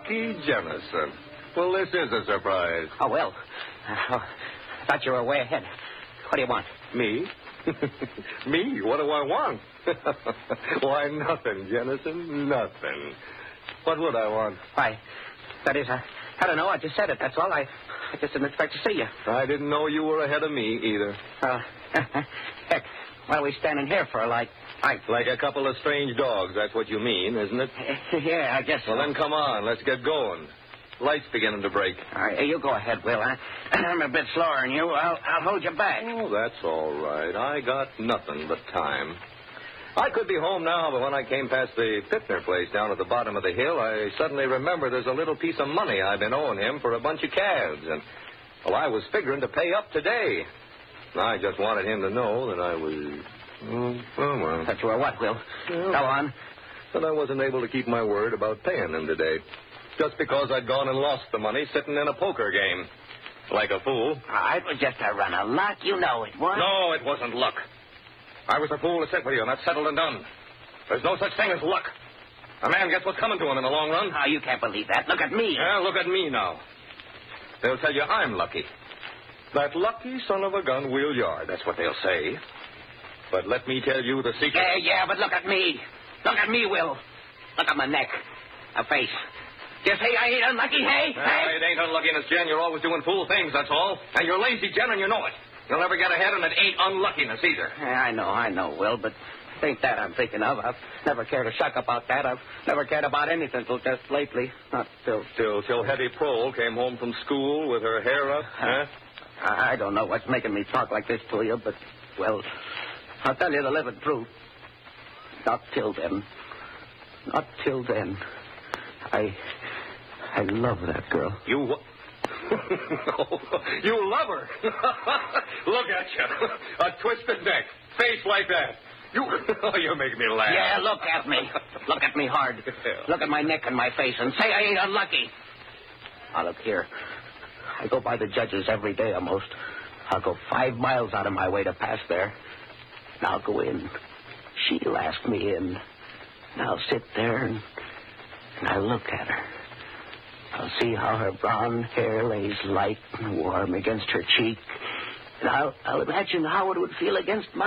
Lucky Jennison. Well, this is a surprise. Oh, well. I thought you were way ahead. What do you want? Me? Me? What do I want? Why, nothing, Jennison. Nothing. What would I want? That is, I don't know. I just said it. That's all. I just didn't expect to see you. I didn't know you were ahead of me either. Heck, why are we standing here for, like a couple of strange dogs, that's what you mean, isn't it? Yeah, I guess so. Well, then come on. Let's get going. Light's beginning to break. All right, you go ahead, Will. I'm a bit slower than you. I'll hold you back. Oh, that's all right. I got nothing but time. I could be home now, but when I came past the Pittner place down at the bottom of the hill, I suddenly remembered there's a little piece of money I've been owing him for a bunch of calves. And, well, I was figuring to pay up today. I just wanted him to know that I was... well. That you were what, Will? Well, go on. That I wasn't able to keep my word about paying him today. Just because I'd gone and lost the money sitting in a poker game. Like a fool. It was just a run of luck. You know it was. No, it wasn't luck. I was a fool to sit with you, and that's settled and done. There's no such thing as luck. A man gets what's coming to him in the long run. Oh, you can't believe that. Look at me. Yeah, look at me now. They'll tell you I'm lucky. That lucky son of a gun, Will Yard, that's what they'll say. But let me tell you the secret. Yeah, but look at me. Look at me, Will. Look at my neck. My face. You say I ain't unlucky, hey? It ain't unluckiness, Jen. You're always doing fool things, that's all. And you're lazy, Jen, and you know it. You'll never get ahead, and it ain't unluckiness either. Yeah, I know, Will, but it ain't that I'm thinking of. I've never cared a shuck about that. I've never cared about anything till just lately. Not till... Till Hetty Prohl came home from school with her hair up, huh? I don't know what's making me talk like this to you, but, well, I'll tell you the living truth. Not till then. Not till then. I love that girl. You what? You love her. Look at you. A twisted neck. Face like that. You make me laugh. Yeah, look at me. Look at me hard. Look at my neck and my face and say I ain't unlucky. Now, look here. I go by the judges every day almost. I'll go 5 miles out of my way to pass there. And I'll go in. She'll ask me in. And I'll sit there and I'll look at her. I'll see how her brown hair lays light and warm against her cheek. And I'll imagine how it would feel against my